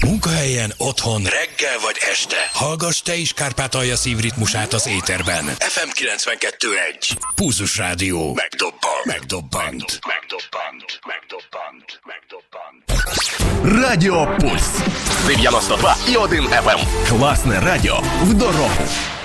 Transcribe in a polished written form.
Munkahelyen, otthon, reggel vagy este. Hallgass te is Kárpátalja szívritmusát az éterben. FM 92.1. Pulzus Rádió. Megdobbant. Радіо Пульс 92,1 FM. Класне радіо в дорогу.